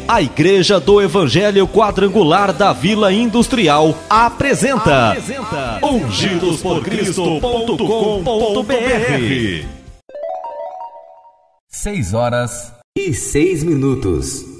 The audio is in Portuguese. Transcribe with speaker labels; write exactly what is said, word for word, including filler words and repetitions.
Speaker 1: A Igreja do Evangelho Quadrangular da Vila Industrial apresenta, apresenta ungidos por cristo ponto com ponto br.
Speaker 2: Seis horas e seis minutos.